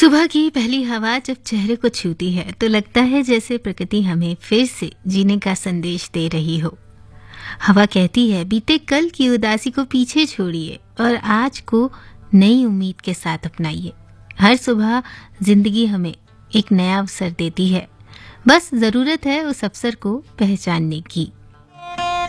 सुबह की पहली हवा जब चेहरे को छूती है तो लगता है जैसे प्रकृति हमें फिर से जीने का संदेश दे रही हो। हवा कहती है बीते कल की उदासी को पीछे छोड़िए और आज को नई उम्मीद के साथ अपनाइए। हर सुबह जिंदगी हमें एक नया अवसर देती है, बस जरूरत है उस अवसर को पहचानने की।